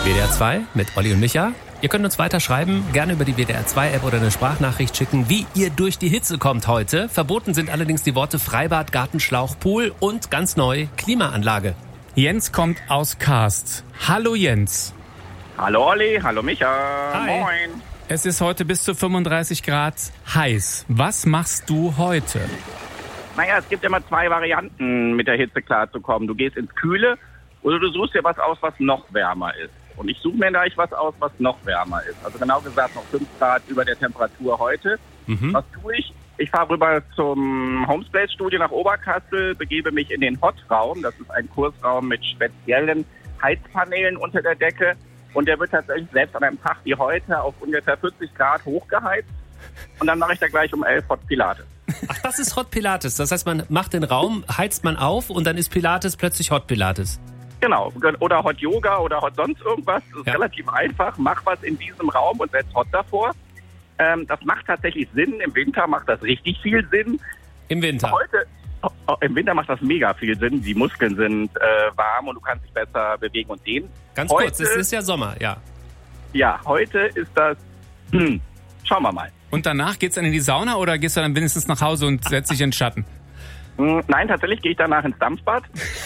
WDR 2 mit Olli und Micha. Ihr könnt uns weiter schreiben, gerne über die WDR 2 App oder eine Sprachnachricht schicken, wie ihr durch die Hitze kommt heute. Verboten sind allerdings die Worte Freibad, Gartenschlauch, Pool und ganz neu Klimaanlage. Jens kommt aus Karst. Hallo Jens. Hallo Olli, hallo Micha. Hi. Moin. Es ist heute bis zu 35 Grad heiß. Was machst du heute? Naja, es gibt immer zwei Varianten, mit der Hitze klarzukommen. Du gehst ins Kühle oder du suchst dir was aus, was noch wärmer ist. Und ich suche mir gleich was aus, was noch wärmer ist. Also genau gesagt noch 5 Grad über der Temperatur heute. Was tue ich? Ich fahre rüber zum Homespace-Studio nach Oberkassel, begebe mich in den Hot-Raum. Das ist ein Kursraum mit speziellen Heizpaneelen unter der Decke. Und der wird tatsächlich selbst an einem Tag wie heute auf ungefähr 40 Grad hochgeheizt. Und dann mache ich da gleich um 11 Hot Pilates. Ach, das ist Hot Pilates. Das heißt, man macht den Raum, heizt man auf und dann ist Pilates plötzlich Hot Pilates. Genau, oder Hot Yoga oder Hot sonst irgendwas. Das ist relativ einfach. Mach was in diesem Raum und setz Hot davor. Das macht tatsächlich Sinn. Im Winter macht das richtig viel Sinn. Im Winter? Im Winter macht das mega viel Sinn. Die Muskeln sind warm und du kannst dich besser bewegen und dehnen. Ganz kurz, es ist ja Sommer, ja. Ja, heute ist das... schauen wir mal. Und danach geht's dann in die Sauna oder gehst du dann wenigstens nach Hause und setzt dich in den Schatten? Nein, tatsächlich gehe ich danach ins Dampfbad.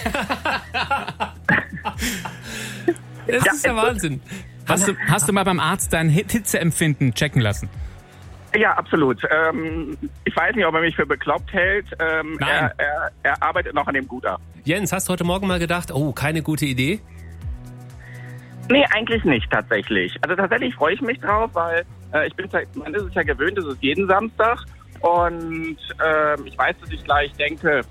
Das ist ja Wahnsinn. Hast du mal beim Arzt dein Hitzeempfinden checken lassen? Ja, absolut. Ich weiß nicht, ob er mich für bekloppt hält. Nein. Er arbeitet noch an dem Gutachten. Jens, hast du heute Morgen mal gedacht, oh, keine gute Idee? Nee, eigentlich nicht tatsächlich. Also tatsächlich freue ich mich drauf, weil man ist es ja gewöhnt, es ist jeden Samstag. Und ich weiß, dass ich gleich denke,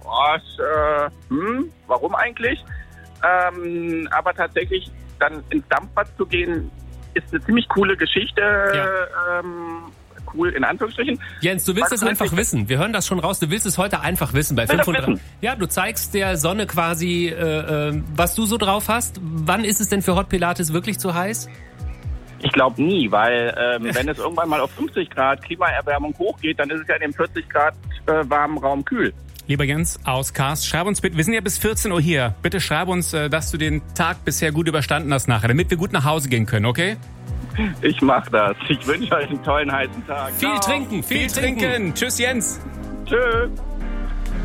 warum eigentlich? Aber tatsächlich dann ins Dampfbad zu gehen, ist eine ziemlich coole Geschichte. Ja. Cool in Anführungsstrichen. Jens, du willst es einfach wissen. Wir hören das schon raus. Du willst es heute einfach wissen bei 35. Ja, du zeigst der Sonne quasi, was du so drauf hast. Wann ist es denn für Hot Pilates wirklich zu heiß? Ich glaube nie, weil wenn es irgendwann mal auf 50 Grad Klimaerwärmung hochgeht, dann ist es ja in dem 40 Grad warmen Raum kühl. Lieber Jens aus Karst, schreib uns bitte, wir sind ja bis 14 Uhr hier. Bitte schreib uns, dass du den Tag bisher gut überstanden hast nachher, damit wir gut nach Hause gehen können, okay? Ich mach das. Ich wünsche euch einen tollen heißen Tag. Viel trinken. Tschüss Jens. Tschüss.